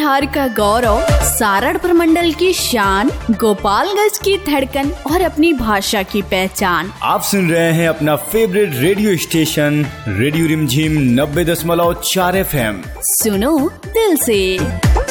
बिहार का गौरव, सारण प्रमंडल की शान, गोपालगंज की धड़कन और अपनी भाषा की पहचान। आप सुन रहे हैं अपना फेवरेट रेडियो स्टेशन रेडियो रिमझिम 90.4 FM। सुनो दिल से।